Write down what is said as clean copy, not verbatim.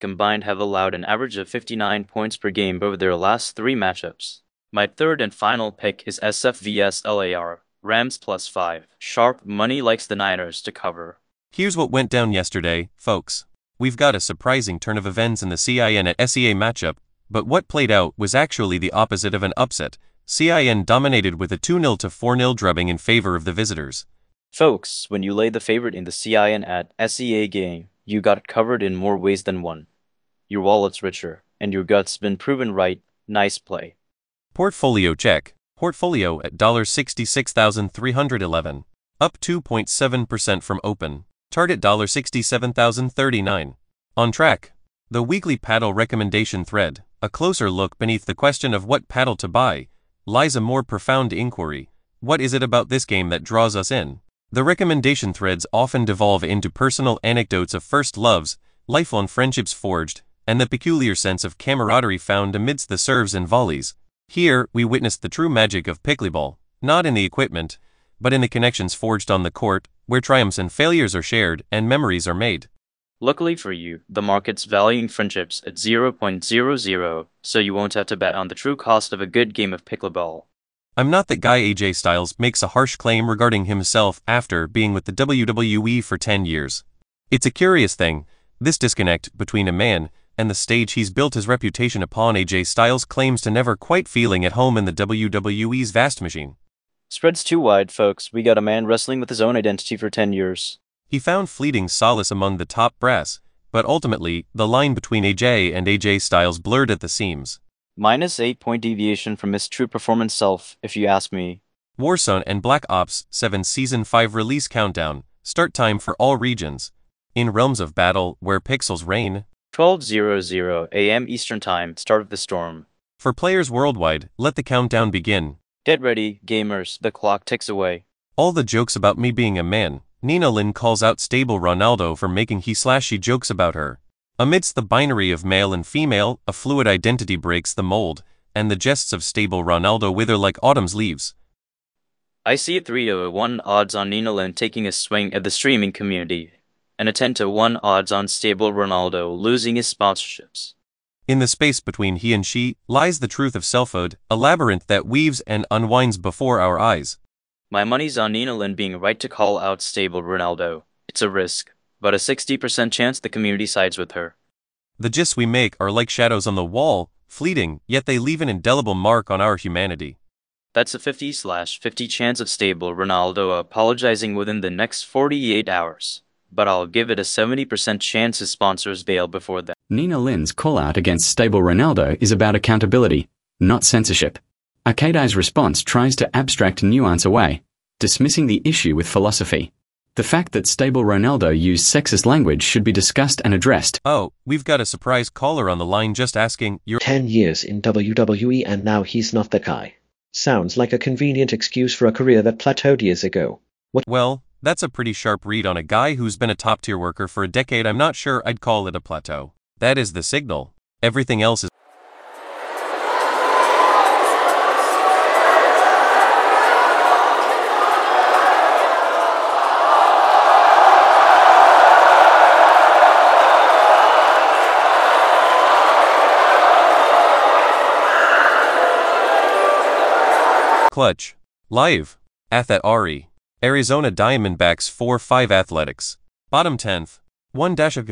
combined have allowed an average of 59 points per game over their last 3 matchups. My third and final pick is SF vs LAR, Rams +5. Sharp money likes the Niners to cover. Here's what went down yesterday, folks. We've got a surprising turn of events in the CIN at SEA matchup, but what played out was actually the opposite of an upset. CIN dominated with a 2-0 to 4-0 drubbing in favor of the visitors. Folks, when you lay the favorite in the CIN at SEA game, you got covered in more ways than one. Your wallet's richer, and your gut's been proven right. Nice play. Portfolio check. Portfolio at $66,311. Up 2.7% from open. Target $67,039. On track. The weekly paddle recommendation thread, a closer look beneath the question of what paddle to buy, lies a more profound inquiry. What is it about this game that draws us in? The recommendation threads often devolve into personal anecdotes of first loves, lifelong friendships forged, and the peculiar sense of camaraderie found amidst the serves and volleys. Here, we witnessed the true magic of pickleball, not in the equipment, but in the connections forged on the court, where triumphs and failures are shared and memories are made. Luckily for you, the market's valuing friendships at 0.00, so you won't have to bet on the true cost of a good game of pickleball. I'm not that guy. AJ Styles makes a harsh claim regarding himself after being with the WWE for 10 years. It's a curious thing, this disconnect between a man and the stage he's built his reputation upon. AJ Styles claims to never quite feeling at home in the WWE's vast machine. Spread's too wide, folks. We got a man wrestling with his own identity for 10 years. He found fleeting solace among the top brass, but ultimately, the line between AJ and AJ Styles blurred at the seams. Minus 8-point deviation from his true performance self, if you ask me. Warzone and Black Ops 7 Season 5 release countdown, start time for all regions. In realms of battle, where pixels reign. 12:00 a.m. Eastern Time, start of the storm. For players worldwide, let the countdown begin. Get ready, gamers, the clock ticks away. All the jokes about me being a man. Nina Lynn calls out Stable Ronaldo for making he/she jokes about her. Amidst the binary of male and female, a fluid identity breaks the mold, and the jests of Stable Ronaldo wither like autumn's leaves. I see a 3-1 odds on Nina Lynn taking a swing at the streaming community, and a 10-1 odds on Stable Ronaldo losing his sponsorships. In the space between he and she lies the truth of selfhood, a labyrinth that weaves and unwinds before our eyes. My money's on Nina Lynn being right to call out Stable Ronaldo. It's a risk, but a 60% chance the community sides with her. The gists we make are like shadows on the wall, fleeting, yet they leave an indelible mark on our humanity. That's a 50/50 chance of Stable Ronaldo apologizing within the next 48 hours. But I'll give it a 70% chance his sponsors bail before then. Nina Lynn's call-out against Stable Ronaldo is about accountability, not censorship. Arcadai's response tries to abstract nuance away, dismissing the issue with philosophy. The fact that Stable Ronaldo used sexist language should be discussed and addressed. Oh, we've got a surprise caller on the line just asking, you're 10 years in WWE and now he's not that guy. Sounds like a convenient excuse for a career that plateaued years ago. What? Well, that's a pretty sharp read on a guy who's been a top-tier worker for a decade. I'm not sure I'd call it a plateau. That is the signal. Everything else is clutch. Live. Athat Ari. Arizona Diamondbacks 4-5 Athletics. Bottom 10th. 1 dash of